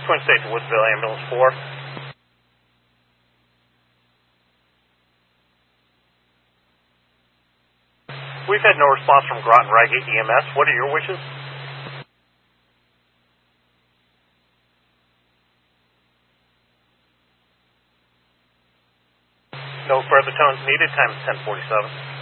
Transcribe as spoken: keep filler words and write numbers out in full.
Twin Station, Woodsville, Ambulance four. We've had no response from Groton Rygate E M S. What are your wishes? No further tones needed. Time is ten forty-seven.